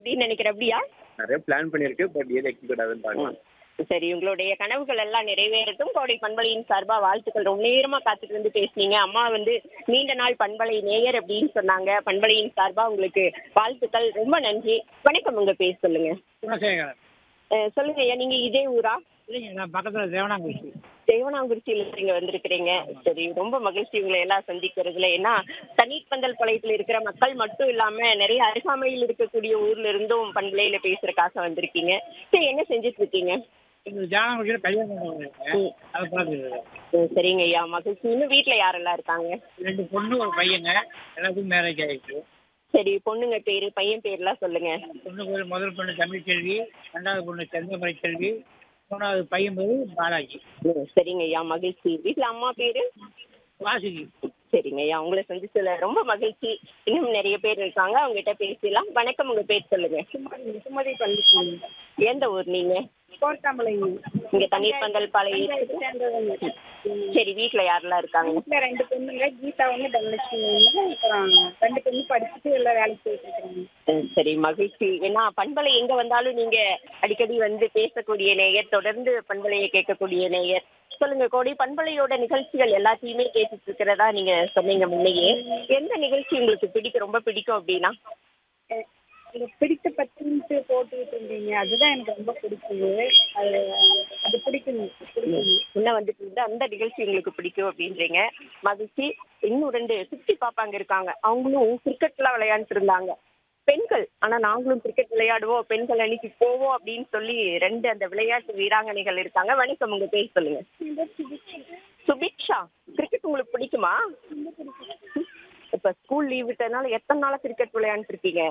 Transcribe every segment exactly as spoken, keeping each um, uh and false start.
அப்படின்னு நினைக்கிறேன். அப்படியா? நிறைய பிளான் பண்ணியிருக்கு. பட் எது எக்ஸிக்யூட் ஆகுதுன்னு பார்க்கலாம். சரி, உங்களுடைய கனவுகள் எல்லாம் நிறைவேறட்டும். கோடை பண்பலையின் சார்பா வாழ்த்துக்கள். ரொம்ப நேரமா காத்துட்டு வந்து பேசுனீங்க. அம்மா வந்து நீண்ட நாள் பண்பலை நேயர் அப்படின்னு சொன்னாங்க. பண்பலையின் சார்பா உங்களுக்கு வாழ்த்துக்கள். ரொம்ப நன்றி. வணக்கம். உங்க பேர் சொல்லுங்க. குணசேகரன். அஹ், சொல்லுங்க ஐயா, நீங்க இதே ஊரா? இல்லைங்க, நான் பக்கத்தில் தேவனாங்குறிச்சி. தேவனாங்குறிச்சியில நீங்க வந்திருக்கிறீங்க. சரி, ரொம்ப மகிழ்ச்சி உங்களை எல்லாம் சந்திக்கிறதுல. ஏன்னா தண்ணீர் பந்தல் பாளையத்தில் இருக்கிற மக்கள் மட்டும் இல்லாம நிறைய அருகாமையில் இருக்கக்கூடிய ஊர்ல இருந்தும் பண்பலையில பேசுறதுக்காக வந்திருக்கீங்க. சரி, என்ன செஞ்சுட்டு இருக்கீங்க? இந்த தேவனாங்குறிச்சியில் கல்யாணம் பண்ணுவாங்க. ம். அதை பார்த்து ம், சரிங்க ஐயா, மகிழ்ச்சி. இன்னும் வீட்டுல யாரெல்லாம் இருக்காங்க? ரெண்டு பொண்ணு ஒரு பையங்க. எல்லாத்துக்கும் மேரேஜ் ஆகிடுச்சு. சரி, பொண்ணுங்க பேரு பையன் பேர்லாம் சொல்லுங்க. பொண்ணு பேர் முதல் பொண்ணு தமிழ்ச்செல்வி, ரெண்டாவது பொண்ணு செந்தமரை செல்வி, மூணாவது பையன் பேர் பாலாஜி. ம், சரிங்க ஐயா, மகிழ்ச்சி. வீட்டுல அம்மா பேரு? வாசுகி. சரிங்க ஐயா, உங்களை சந்திச்சதுல ரொம்ப மகிழ்ச்சி. இன்னும் நிறைய பேர் இருக்காங்க, அவங்ககிட்ட பேசலாம். வணக்கம். உங்க பேர் சொல்லுங்க. சுமதி பள்ளி எந்த ஊர் நீங்க? கோட்டாம்பளையம். இங்க தண்ணீர் பந்தல் பாளையம். சரி, வீட்டுல யாரெல்லாம் இருக்காங்க? வீட்டில் ரெண்டு பொண்ணுங்க, கீதா ஒன்று தனலட்சுமி ஒன்று. அப்புறம் ரெண்டு பொண்ணு படிச்சுட்டு எல்லாம் வேலைக்கு போயிட்டு இருக்காங்க. ம், சரி, மகிழ்ச்சி. ஏன்னா பண்பலை எங்க வந்தாலும் நீங்க அடிக்கடி வந்து பேசக்கூடிய நேயர், தொடர்ந்து பண்பலையை கேட்கக்கூடிய நேயர். சொல்லுங்க, கோடி பண்பலையோட நிகழ்ச்சிகள் எல்லாத்தையுமே கேட்டுட்டு இருக்கிறதா நீங்க சொன்னீங்க முன்னையே. எந்த நிகழ்ச்சி உங்களுக்கு பிடிக்கும், ரொம்ப பிடிக்கும் அப்படின்னா? அஹ் எனக்கு பிடித்த பத்துன்ட்டு போட்டுக்கிட்டு இருந்தீங்க, அதுதான் எனக்கு ரொம்ப பிடிக்குது. அது அது பிடிக்கும் பிடிக்கும். முன்ன வந்துட்டு இருந்தா அந்த நிகழ்ச்சி உங்களுக்கு பிடிக்கும் அப்படின்றீங்க. மகிழ்ச்சி. இன்னும் ரெண்டு சுத்தி பாப்பாங்க இருக்காங்க. அவங்களும் கிரிக்கெட்லாம் விளையாண்டுட்டு இருந்தாங்க. பெண்கள். ஆனா நாங்களும் கிரிக்கெட் விளையாடுவோம், பெண்கள் அன்னைக்கு போவோம் அப்படின்னு சொல்லி ரெண்டு அந்த விளையாட்டு வீராங்கனைகள் இருக்காங்க. வணக்கம். உங்க பேர் சொல்லுங்க. சுபிக்ஷா. கிரிக்கெட் உங்களுக்கு பிடிக்குமா? இப்ப ஸ்கூல் லீவ் விட்டதுனால எத்தனை நாளா கிரிக்கெட் விளையாண்டு இருக்கீங்க?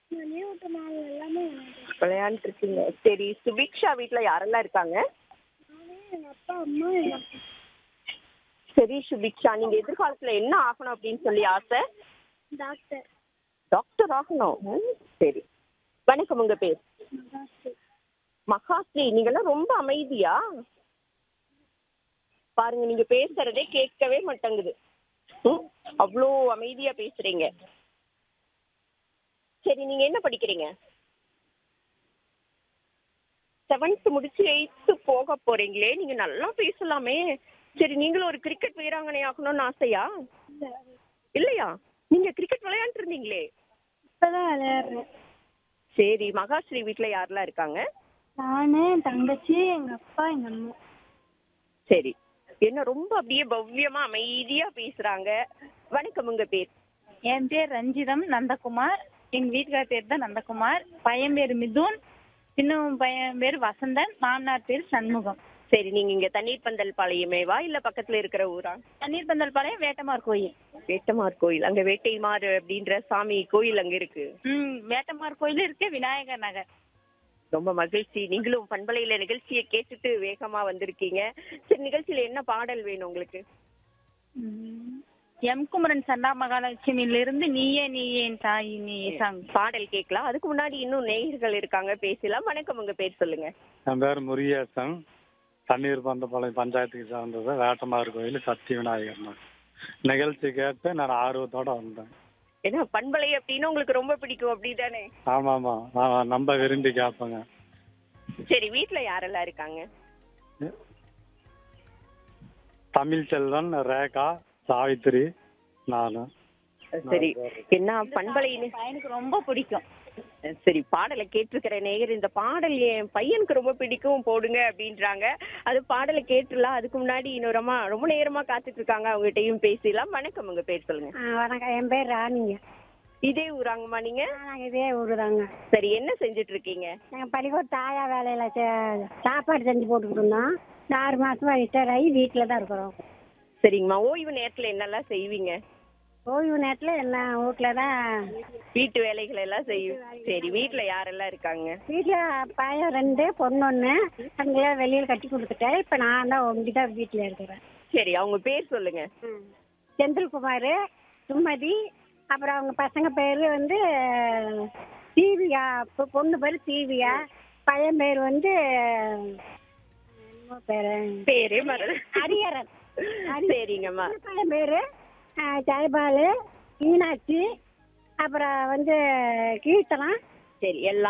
விளையாண்டு இருக்கீங்க. சரி, சுபிக்ஷா வீட்டுல யாரெல்லாம் இருக்காங்க? அப்பா அம்மா சரி சுபிக்ஷா, நீங்க எதிர்காலத்துல என்ன ஆகணும் அப்படின்னு சொல்லி ஆசை? டாக்டர். டாக்டர் ஆகணும். ம், சரி. வணக்கம். உங்க பேர்? மகாஸ்ரீ. நீங்கெல்லாம் ரொம்ப அமைதியா பாருங்க, நீங்க பேசுறதே கேட்கவே மாட்டேங்குது. ம், அவ்வளோ அமைதியா பேசுறீங்க. சரி, நீங்க என்ன படிக்கிறீங்க? செவன்த் முடிச்சு எயித்து போக போறீங்களே, நீங்க நல்லா பேசலாமே. சரி, நீங்களும் ஒரு கிரிக்கெட் வீராங்கனை ஆகணும்னு ஆசையா? இல்லையா? நீங்க கிரிக்கெட் விளையாண்டு இருந்தீங்களே. இப்பதான் விளையாடுறேன். சரி, மகாஸ்ரீ வீட்டுல யாரெல்லாம் இருக்காங்க? நானு, தங்கச்சி, எங்க அப்பா, எங்க அம்மா. சரி, என்ன ரொம்ப அப்படியே பவ்யமா அமைதியா பேசுறாங்க. வணக்கம். உங்க பேர்? என் பேர் ரஞ்சிதம் நந்தகுமார். எங்க வீட்டுக்கார பேர் தான் நந்தகுமார். பையன் பேர் மிதுன். சின்ன பையன் பேர் வசந்தன். மாமனார் பேர் சண்முகம். சரி, நீங்க இங்க தண்ணீர் பந்தல் பாளையமேவா இல்ல பக்கத்துல இருக்கிற ஊரா? தண்ணீர் பந்தல் பாளையம் வேட்டமார் கோயில். வேட்டமார் கோயில். அங்க வேட்டைமார் அப்படின்ற சாமி கோயில் அங்க இருக்கு. ம் வேட்டமார் கோயில் இருக்கு. விநாயகர் நகர். ரொம்ப மகிழ்ச்சி. நீங்களும் பண்பலையில நிகழ்ச்சியை கேட்டுட்டு வேகமா வந்திருக்கீங்க. சரி, நிகழ்ச்சியில என்ன பாடல் வேணும் உங்களுக்கு? எம் குமரன் சண்டா மகாலட்சுமியில இருந்து நீயே நீயே தாய் நீ சாங் பாடல் கேட்கலாம். அதுக்கு முன்னாடி இன்னும் நேயர்கள் இருக்காங்க, பேசலாம். வணக்கம். உங்க பேர் சொல்லுங்க. என் பேர் முருகேசன். தண்ணீர் பந்தபாளையம் பஞ்சாயத்துக்கு சார்ந்தது. வேட்டமார் கோயில் சக்தி விநாயகர் நகர். நிகழ்ச்சி கேட்டு நான் ஆர்வத்தோட வந்தேன். ஏன்னா பண்பலை அப்படின்னு உங்களுக்கு ரொம்ப பிடிக்கும் அப்படிதானே? ஆமா ஆமா, நான் ரொம்ப விரும்பி கேட்பேங்க. சரி, வீட்டுல யாரெல்லாம் இருக்காங்க? தமிழ் செல்வன், ரேகா, சாவித்திரி, நானு. சரி, என்ன பண்பலை எனக்கு ரொம்ப பிடிக்கும். சரி, பாடலை கேட்டிருக்கிற நேயர் இந்த பாடல் என் பையனுக்கு ரொம்ப பிடிக்கும் போடுங்க அப்படின்றாங்க. அது பாடலை கேட்டுலாம். அதுக்கு முன்னாடி இன்னொருமா ரொம்ப நேரமா காத்துட்டு இருக்காங்க, அவங்ககிட்டயும் பேசலாம். வணக்கம். உங்க பேர் சொல்லுங்க. வணக்கம். என் பேர் ராணிங்க. இதே ஊராங்கம்மா நீங்க? நாங்கள் இதே ஊரு தாங்க. சரி, என்ன செஞ்சுட்டு இருக்கீங்க? நாங்கள் பள்ளிக்கூட தாயா வேலையில சே- சாப்பாடு செஞ்சு போட்டுக்கிட்டு இருந்தோம். இந்த ஆறு மாசமா ரிட்டையர் ஆகி வீட்டில் தான் இருக்கிறோம். சரிங்கம்மா, ஓய்வு நேரத்துல என்னெல்லாம் செய்வீங்க? ஓய்வு நேரத்தில் எல்லாம் வீட்டில் தான். வீட்டு வேலைகள் எல்லாம் செய்யும். சரி, வீட்டுல யாரெல்லாம் இருக்காங்க? வீட்டில் பையன் ரெண்டு, பொண்ணு ஒன்று. அங்கெல்லாம் வெளியில் கட்டி கொடுத்துட்டேன். இப்போ நான் தான் ஒண்டி தான் வீட்டில் இருக்கிறேன். சரி, அவங்க பேர் சொல்லுங்க. செந்தில்குமார், சுமதி, அப்புறம் அவங்க பசங்க பேர் வந்து தீவியா. பொ- பொண்ணு பேர் தீவியா. பையன் பேர் வந்து என்ன பேரு? பேரே மறந்து. ஹரிஹரன். சரிங்கம்மா. பையன் பேர் ஜெயபாலு, மீனாட்சி, அப்புறம் வந்து கீர்த்தனா, சரி எல்லா